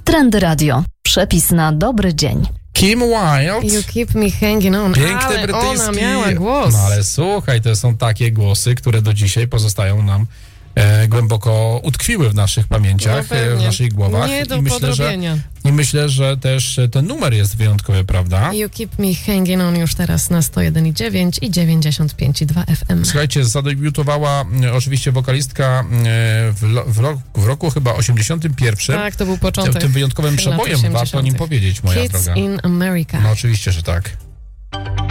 Trendy Radio. Przepis na dobry dzień. Kim Wilde. You keep me hanging on. Piękny ale brytyjski. ona miała głos. No ale słuchaj, to są takie głosy, które do dzisiaj pozostają nam głęboko utkwiły w naszych pamięciach, w naszych głowach. Nie do podrobienia. I myślę, że też ten numer jest wyjątkowy, prawda? You keep me hanging on już teraz na 101,9 i 95,2 FM. Słuchajcie, zadebiutowała oczywiście wokalistka w roku chyba 81. Tak, to był początek. Tym wyjątkowym przebojem, warto o nim powiedzieć, moja Kids droga. in America. No oczywiście, że tak.